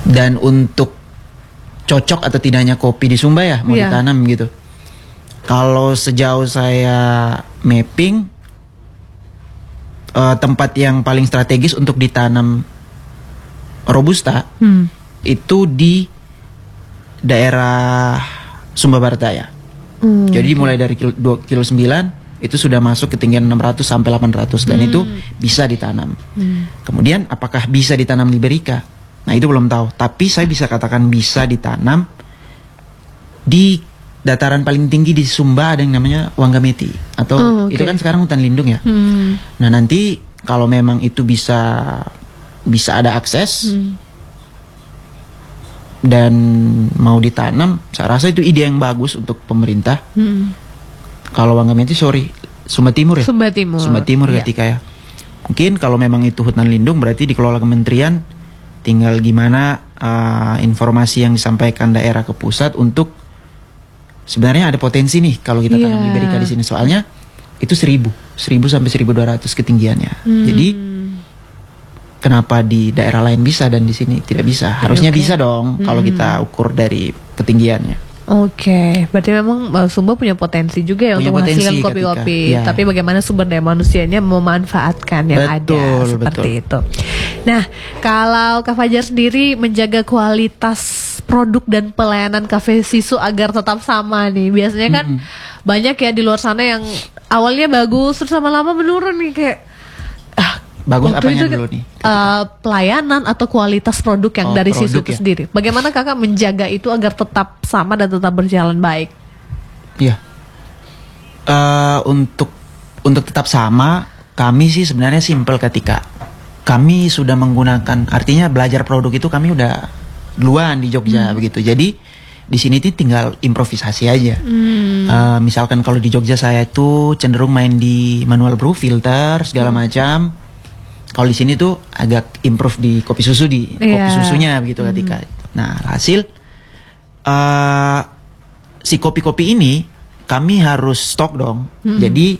Dan untuk cocok atau tidaknya kopi di Sumba ya mau ditanam gitu. Kalau sejauh saya mapping, tempat yang paling strategis untuk ditanam Robusta itu di daerah Sumba Barat Daya. Jadi mulai dari kilo 9 itu sudah masuk ketinggian 600 sampai 800 dan itu bisa ditanam. Kemudian apakah bisa ditanam liberica? Nah itu belum tahu. Tapi saya bisa katakan bisa ditanam di dataran paling tinggi di Sumba, ada yang namanya Wanggameti atau itu kan sekarang hutan lindung ya. Nah nanti kalau memang itu bisa ada akses dan mau ditanam, saya rasa itu ide yang bagus untuk pemerintah. Kalau Wanggameti Sumba Timur ya. Sumba Timur ketika ya. Mungkin kalau memang itu hutan lindung berarti dikelola kementerian, tinggal gimana informasi yang disampaikan daerah ke pusat untuk sebenarnya ada potensi nih kalau kita tanam liberica di sini, soalnya itu 1000 sampai 1200 ketinggiannya. Jadi kenapa di daerah lain bisa dan di sini tidak bisa? Harusnya bisa dong kalau kita ukur dari ketinggiannya. Oke, berarti memang Sumba punya potensi juga ya untuk menghasilkan kopi-kopi. Tapi bagaimana sumber daya manusianya memanfaatkan yang ada seperti itu. Nah, kalau Kak Fajar sendiri menjaga kualitas produk dan pelayanan Cafe Sisu agar tetap sama nih. Biasanya kan banyak ya di luar sana yang awalnya bagus terus lama-lama menurun nih kayak bagus apanya dulu nih? Pelayanan atau kualitas produk yang dari Sisu itu sendiri. Bagaimana kakak menjaga itu agar tetap sama dan tetap berjalan baik? Iya. Untuk tetap sama, kami sih sebenarnya simple ketika kami sudah menggunakan, artinya belajar produk itu kami udah duluan di Jogja begitu. Jadi di sini tuh tinggal improvisasi aja. Misalkan kalau di Jogja saya tuh cenderung main di manual brew, filter segala macam. Kalau di sini tuh agak improve di kopi susu kopi susunya begitu ketika. Nah hasil si kopi-kopi ini kami harus stok dong. Jadi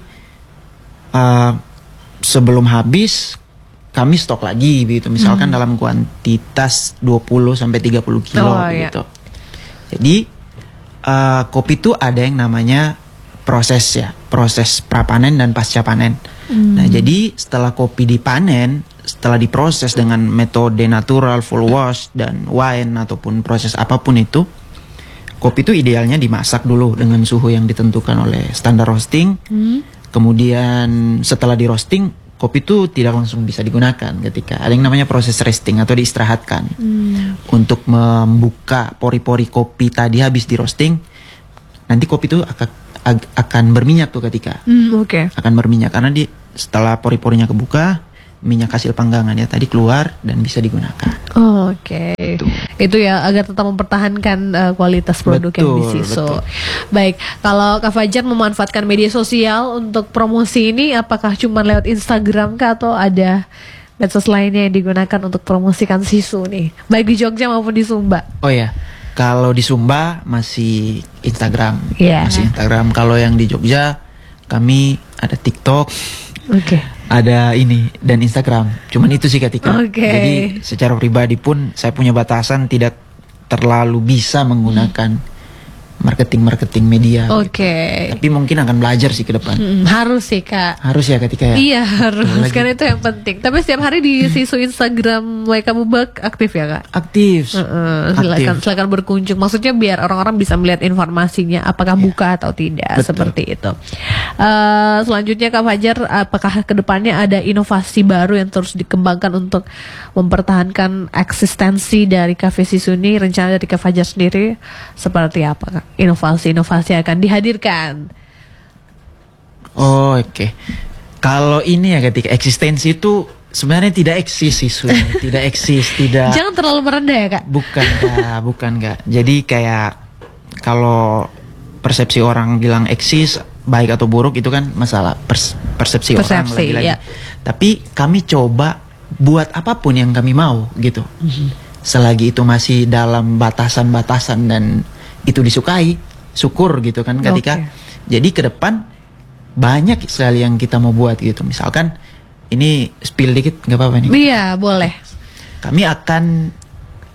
sebelum habis kami stok lagi begitu. Misalkan dalam kuantitas 20 sampai 30 kilo gitu. Jadi kopi itu ada yang namanya proses prapanen dan pasca panen. Nah jadi setelah kopi dipanen, setelah diproses dengan metode natural, full wash dan wine ataupun proses apapun itu, kopi itu idealnya dimasak dulu dengan suhu yang ditentukan oleh standar roasting. Kemudian setelah di roasting, kopi itu tidak langsung bisa digunakan ketika ada yang namanya proses resting atau diistirahatkan untuk membuka pori-pori kopi tadi habis di roasting. Nanti kopi itu akan berminyak tuh ketika akan berminyak karena setelah pori-porinya kebuka, minyak hasil panggangan ya tadi keluar dan bisa digunakan. Itu ya agar tetap mempertahankan kualitas produk yang di Sisu. Baik, kalau Kak Fajar memanfaatkan media sosial untuk promosi ini, apakah cuma lewat Instagram kah atau ada medsos lainnya yang digunakan untuk promosikan Sisu nih, baik di Jogja maupun di Sumba? Oh ya. Kalau di Sumba masih Instagram, masih Instagram. Kalau yang di Jogja kami ada TikTok, ada ini dan Instagram. Cuman itu sih ketika. Jadi secara pribadi pun saya punya batasan, tidak terlalu bisa menggunakan marketing media. Tapi mungkin akan belajar sih ke depan. Harus sih Kak. Harus ya ketika ya. Iya harus. Karena itu yang penting. Tapi setiap hari di Sisu Instagram WK Bubak aktif ya Kak? Aktif. Silakan berkunjung. Maksudnya biar orang-orang bisa melihat informasinya apakah buka atau tidak. Seperti itu. Selanjutnya Kak Fajar, apakah kedepannya ada inovasi baru yang terus dikembangkan untuk mempertahankan eksistensi dari Cafe Sisu ini? Rencana dari Kak Fajar sendiri seperti apa Kak? Inovasi-inovasi akan dihadirkan. Kalau ini ya ketika eksistensi itu sebenarnya tidak eksis Sisu, tidak eksis, tidak. Jangan terlalu merendah ya Kak. Bukan Kak. Jadi kayak kalau persepsi orang bilang eksis baik atau buruk itu kan masalah persepsi orang lagi-lagi. Tapi kami coba buat apapun yang kami mau gitu. Selagi itu masih dalam batasan-batasan dan itu disukai, syukur gitu kan ketika. Jadi ke depan banyak sekali yang kita mau buat gitu. Misalkan ini spill dikit nggak apa-apa nih? Iya boleh. Kami akan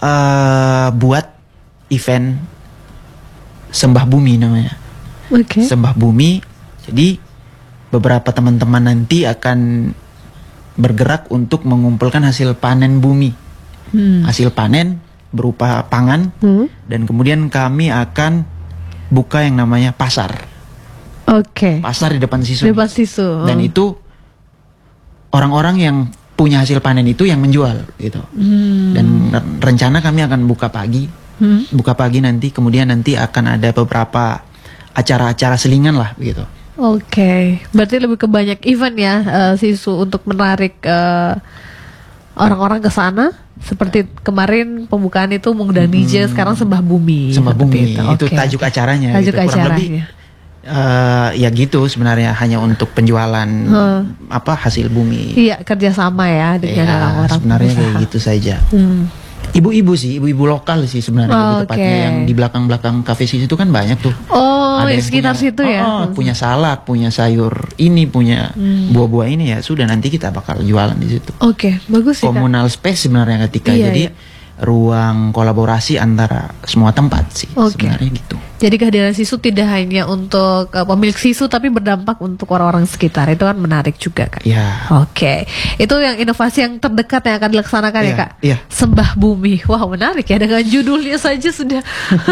buat event Sembah Bumi namanya. Sembah Bumi. Jadi beberapa teman-teman nanti akan bergerak untuk mengumpulkan hasil panen bumi. Hasil panen berupa pangan. Dan kemudian kami akan buka yang namanya pasar. Pasar di depan Sisu. Dan itu orang-orang yang punya hasil panen itu yang menjual gitu. Dan rencana kami akan buka pagi. Buka pagi nanti, kemudian nanti akan ada beberapa acara-acara selingan lah begitu. Berarti lebih ke banyak event ya Sisu untuk menarik orang-orang ke sana. Seperti kemarin pembukaan itu mengundang DJ, sekarang Sembah Bumi. Sembah Bumi itu tajuk acaranya. Tajuk gitu. Kurang acaranya. lebih ya gitu sebenarnya, hanya untuk penjualan hasil bumi. Iya, kerjasama ya dengan orang-orang. Sebenarnya kayak gitu saja. Ibu-ibu sih, ibu-ibu lokal sih sebenarnya lebih tepatnya, yang di belakang-belakang kafe Sisu itu kan banyak tuh. Ada yang sekitar punya, situ ya. Punya salak, punya sayur ini, punya buah-buah ini ya. Sudah, nanti kita bakal jualan di situ. Bagus sih. Komunal space sebenarnya ketika. Jadi ruang kolaborasi antara semua tempat sih sebenarnya gitu. Jadi kehadiran Sisu tidak hanya untuk pemilik Sisu, tapi berdampak untuk orang-orang sekitar. Itu kan menarik juga kan. Itu yang inovasi yang terdekat yang akan dilaksanakan ya Kak. Sembah Bumi. Wah, menarik ya, dengan judulnya saja sudah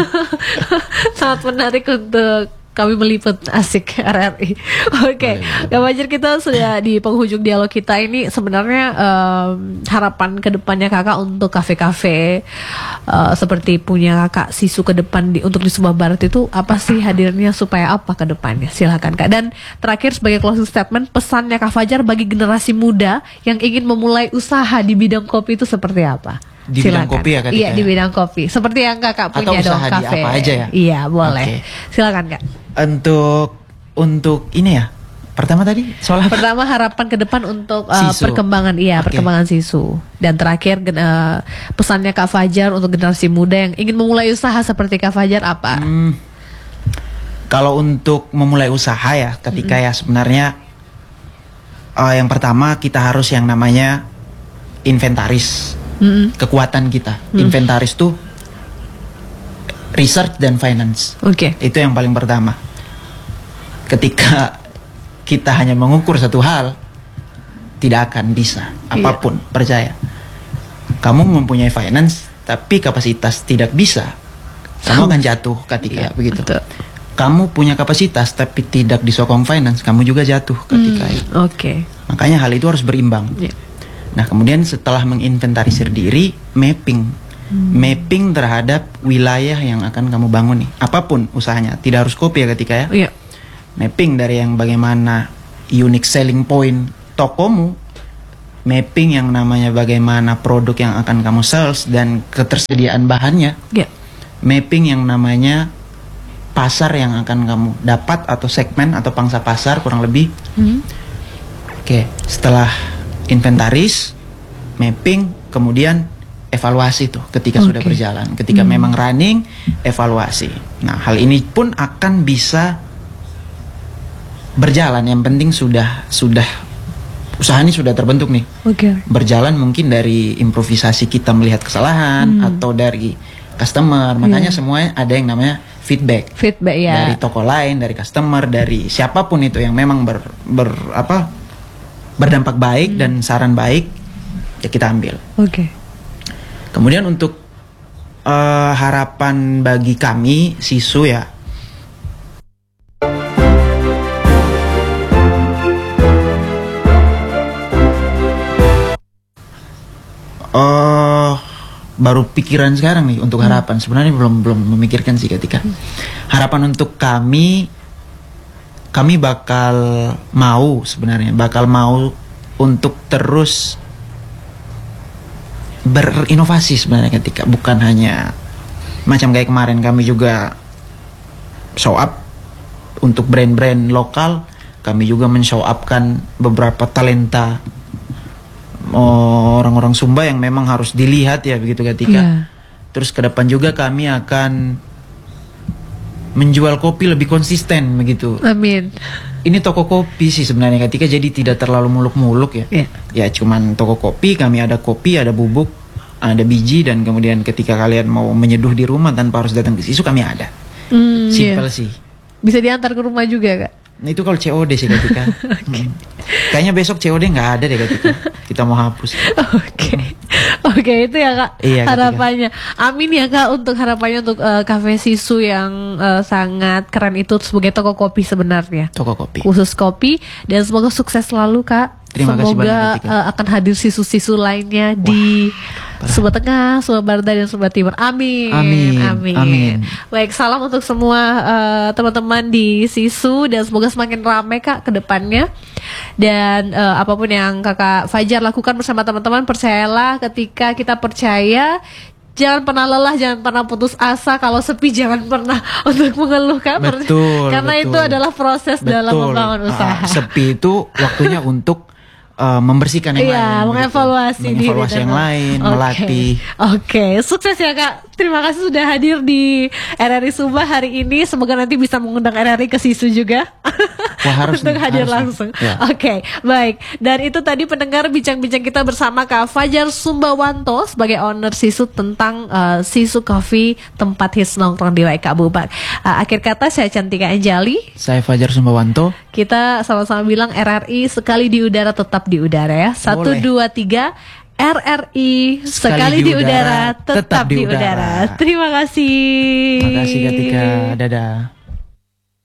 sangat menarik untuk kami meliput. Asik RRI. Kak Fajar, kita sudah di penghujung dialog kita ini. Sebenarnya harapan kedepannya Kakak untuk kafe-kafe seperti punya Kakak Sisu ke depan untuk di Sumba Barat itu apa sih, hadirnya supaya apa ke depannya? Silakan Kak. Dan terakhir sebagai closing statement, pesannya Kak Fajar bagi generasi muda yang ingin memulai usaha di bidang kopi itu seperti apa? Di bidang kopi ya Kak? Iya, di bidang kopi. Seperti yang Kakak punya dong, kafe. Atau usaha di apa aja ya? Iya, boleh. Silakan Kak. Untuk ini ya. Pertama tadi soal apa? Pertama, harapan ke depan untuk perkembangan perkembangan Sisu. Dan terakhir pesannya Kak Fajar untuk generasi muda yang ingin memulai usaha seperti Kak Fajar apa? Kalau untuk memulai usaha ya, ketika ya sebenarnya yang pertama kita harus yang namanya inventaris. Kekuatan kita. Inventaris tuh research dan finance. Itu yang paling pertama. Ketika kita hanya mengukur satu hal, tidak akan bisa apapun, percaya. Kamu mempunyai finance tapi kapasitas tidak bisa, kamu akan jatuh ketika begitu. Kamu punya kapasitas tapi tidak disokong finance, kamu juga jatuh ketika itu. Makanya hal itu harus berimbang. Nah, kemudian setelah menginventarisir diri, mapping terhadap wilayah yang akan kamu bangun nih. Apapun usahanya, tidak harus kopi ya ketika ya. Mapping dari yang bagaimana unique selling point tokomu, mapping yang namanya bagaimana produk yang akan kamu sales dan ketersediaan bahannya, mapping yang namanya pasar yang akan kamu dapat atau segmen atau pangsa pasar kurang lebih. Setelah inventaris, mapping, kemudian evaluasi tuh ketika sudah berjalan, ketika memang running, evaluasi. Nah, hal ini pun akan bisa berjalan. Yang penting sudah usaha ini sudah terbentuk nih. Berjalan mungkin dari improvisasi kita melihat kesalahan atau dari customer. Makanya semuanya ada yang namanya feedback dari toko lain, dari customer, dari siapapun itu yang memang berdampak baik dan saran baik, ya kita ambil. Kemudian untuk harapan bagi kami Sisu ya, baru pikiran sekarang nih untuk harapan. Sebenarnya belum memikirkan sih ketika harapan untuk kami bakal mau untuk terus berinovasi sebenarnya ketika, bukan hanya macam kayak kemarin kami juga show up untuk brand-brand lokal, kami juga men-show upkan beberapa talenta orang-orang Sumba yang memang harus dilihat ya begitu ketika. Terus ke depan juga kami akan menjual kopi lebih konsisten begitu. Amin. Ini toko kopi sih sebenarnya ketika, jadi tidak terlalu muluk-muluk ya. Ya cuman toko kopi, kami ada kopi, ada bubuk, ada biji, dan kemudian ketika kalian mau menyeduh di rumah tanpa harus datang ke Sisu, kami ada. Simple sih. Bisa diantar ke rumah juga, Kak? Nah, itu kalau COD sih, Kak Tika. Kayaknya besok COD nggak ada deh, Kak Tika. Kita mau hapus. Oke, itu ya, Kak, iya, harapannya. Amin ya, Kak, untuk harapannya untuk Cafe Sisu yang sangat keren itu sebagai toko kopi sebenarnya. Toko kopi. Khusus kopi, dan semoga sukses selalu, Kak. Terima kasih banyak, semoga akan hadir sisu-sisu lainnya di Sumba Tengah, Sumba Barat, dan Sumba Timur. Amin. Amin. Baik, salam untuk semua teman-teman di Sisu, dan semoga semakin ramai, Kak, ke depannya. Dan apapun yang Kakak Fajar lakukan bersama teman-teman, percayalah, ketika kita percaya, jangan pernah lelah, jangan pernah putus asa. Kalau sepi jangan pernah untuk mengeluh, Kak. Karena itu adalah proses dalam membangun usaha. Sepi itu waktunya untuk membersihkan yang lain, mengevaluasi yang lain, melatih. Oke, sukses ya, Kak. Terima kasih sudah hadir di RRI Sumba hari ini. Semoga nanti bisa mengundang RRI ke Sisu juga. Wah, harus untuk hadir langsung. Ya. Oke, baik. Dan itu tadi pendengar bincang-bincang kita bersama Kak Fajar Sumbawanto sebagai owner Sisu tentang Sisu Coffee, tempat hits nongkrong di Waika Bubak. Akhir kata, saya Cantika Anjali. Saya Fajar Sumbawanto. Kita sama-sama bilang RRI sekali di udara tetap di udara ya. 1, 2, 3. RRI sekali di udara tetap di udara. Terima kasih. Terima kasih, Kak Tika. Dadah.